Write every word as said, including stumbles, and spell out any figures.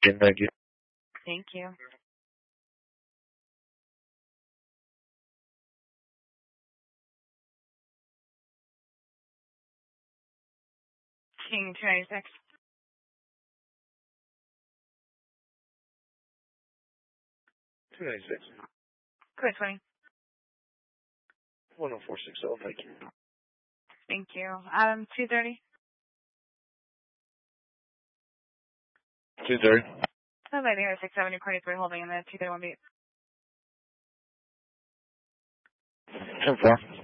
Thank you. Thank you. King two ninety-six. two ninety-six. Code twenty. one oh four six oh, thank you. Thank you. Adam, two thirty. two thirty. No, I think it's six seventy, twenty-three holding in the two thirty-one beat. ten four.